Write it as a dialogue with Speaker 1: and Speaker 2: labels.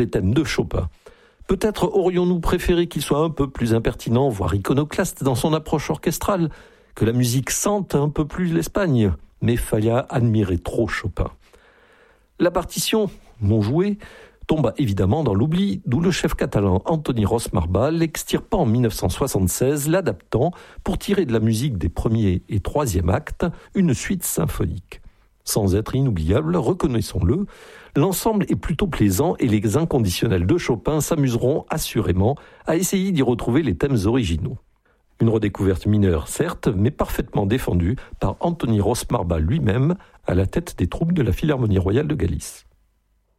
Speaker 1: des thèmes de Chopin. Peut-être aurions-nous préféré qu'il soit un peu plus impertinent, voire iconoclaste dans son approche orchestrale, que la musique sente un peu plus l'Espagne, mais fallait admirer trop Chopin. La partition, non jouée, tomba évidemment dans l'oubli, d'où le chef catalan Antoni Ros Marbà l'extirpa en 1976, l'adaptant pour tirer de la musique des premiers et troisième actes une suite symphonique. Sans être inoubliable, reconnaissons-le, l'ensemble est plutôt plaisant et les inconditionnels de Chopin s'amuseront assurément à essayer d'y retrouver les thèmes originaux. Une redécouverte mineure, certes, mais parfaitement défendue par Antoni Ros Marbà lui-même, à la tête des troupes de la Philharmonie royale de Galice.